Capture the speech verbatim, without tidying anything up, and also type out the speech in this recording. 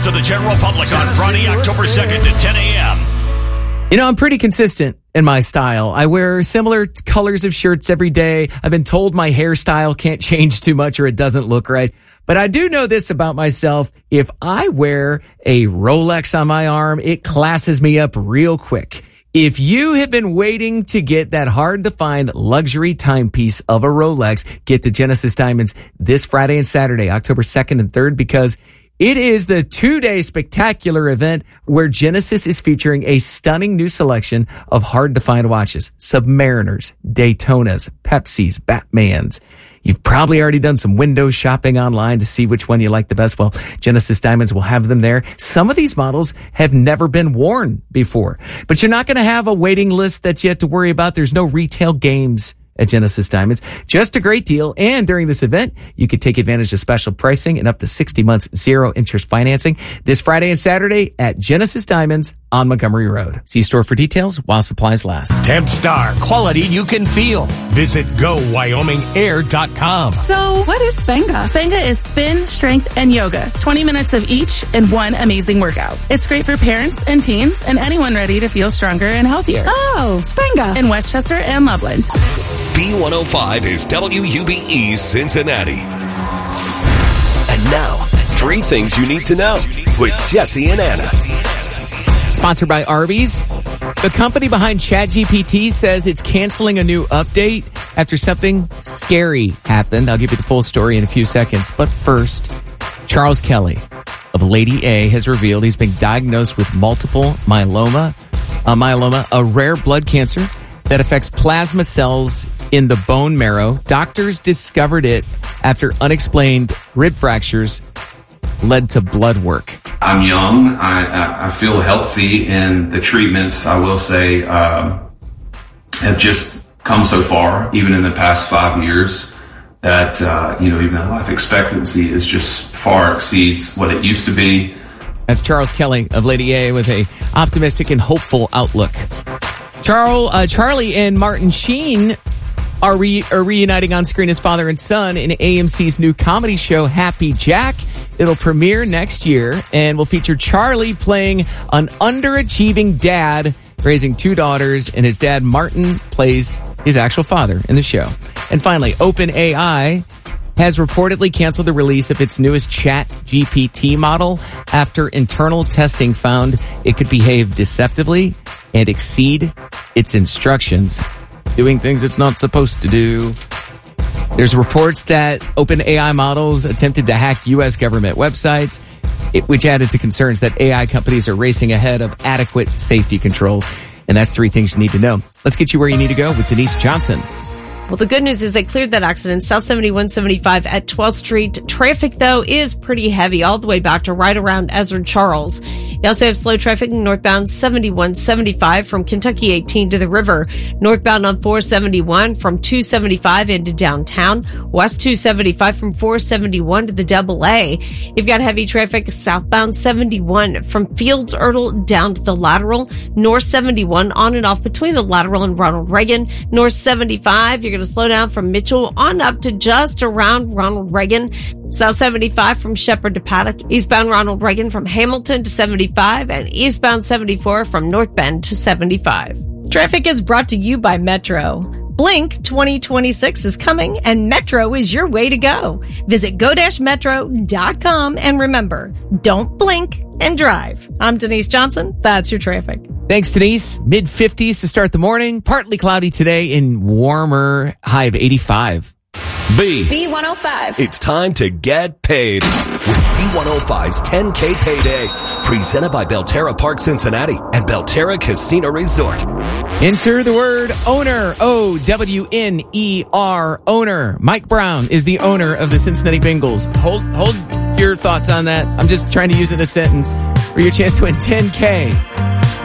to the general public on Friday, October second at ten a.m. You know, I'm pretty consistent in my style. I wear similar colors of shirts every day. I've been told my hairstyle can't change too much or it doesn't look right. But I do know this about myself. If I wear a Rolex on my arm, it classes me up real quick. If you have been waiting to get that hard-to-find luxury timepiece of a Rolex, get to Genesis Diamonds this Friday and Saturday, October second and third, because it is the two-day spectacular event where Genesis is featuring a stunning new selection of hard-to-find watches. Submariners, Daytonas, Pepsis, Batmans. You've probably already done some window shopping online to see which one you like the best. Well, Genesis Diamonds will have them there. Some of these models have never been worn before, but you're not going to have a waiting list that you have to worry about. There's no retail games at Genesis Diamonds. Just a great deal. And during this event, you could take advantage of special pricing and up to sixty months zero interest financing this Friday and Saturday at Genesis Diamonds on Montgomery Road. See store for details while supplies last. Tempstar, quality you can feel. Visit go wyoming air dot com. So what is Spenga? Spenga is spin, strength, and yoga. twenty minutes of each in one amazing workout. It's great for parents and teens and anyone ready to feel stronger and healthier. Oh, Spenga. In Westchester and Loveland. B one oh five is W U B E Cincinnati. And now, three things you need to know with Jesse and Anna. Sponsored by Arby's. The company behind ChatGPT says it's canceling a new update after something scary happened. I'll give you the full story in a few seconds. But first, Charles Kelly of Lady A has revealed he's been diagnosed with multiple myeloma, uh, myeloma, a rare blood cancer that affects plasma cells in the bone marrow. Doctors discovered it after unexplained rib fractures led to blood work. I'm young. I, I feel healthy, and the treatments, I will say, uh, have just come so far, even in the past five years, that, uh, you know, even the life expectancy is just far exceeds what it used to be. That's Charles Kelly of Lady A with a optimistic and hopeful outlook. Charles, uh, Charlie and Martin Sheen are, re- are reuniting on screen as father and son in A M C's new comedy show, Happy Jack. It'll premiere next year and will feature Charlie playing an underachieving dad, raising two daughters, and his dad, Martin, plays his actual father in the show. And finally, OpenAI has reportedly canceled the release of its newest ChatGPT model after internal testing found it could behave deceptively and exceed its instructions, doing things it's not supposed to do. There's reports that OpenAI models attempted to hack U S government websites, which added to concerns that A I companies are racing ahead of adequate safety controls. And that's three things you need to know. Let's get you where you need to go with Denise Johnson. Well, the good news is they cleared that accident. South seventy-one seventy-five at twelfth Street. Traffic, though, is pretty heavy all the way back to right around Ezra Charles. You also have slow traffic northbound seventy-one seventy-five from Kentucky eighteen to the river. Northbound on four seventy-one from two seventy-five into downtown. West two seventy-five from four seventy-one to the Double A. You've got heavy traffic southbound seventy-one from Fields Erdel down to the Lateral. North seventy-one on and off between the Lateral and Ronald Reagan. North seventy-five, you're going to slow down from Mitchell on up to just around Ronald Reagan. South seventy-five from Shepherd to Paddock. Eastbound Ronald Reagan from Hamilton to seventy-five, and eastbound seventy-four from North Bend to seventy-five. Traffic is brought to you by Metro. Blink twenty twenty-six is coming, and Metro is your way to go. Visit go dash metro dot com, and remember, don't blink and drive. I'm Denise Johnson. That's your traffic. Thanks, Denise. mid fifties to start the morning. Partly cloudy today in warmer high of eighty-five. B. B one oh five. It's time to get paid with B one oh five's ten K Payday. Presented by Belterra Park Cincinnati and Belterra Casino Resort. Enter the word owner. O W N E R. Owner. Mike Brown is the owner of the Cincinnati Bengals. Hold, hold your thoughts on that. I'm just trying to use it in a sentence for your chance to win ten K.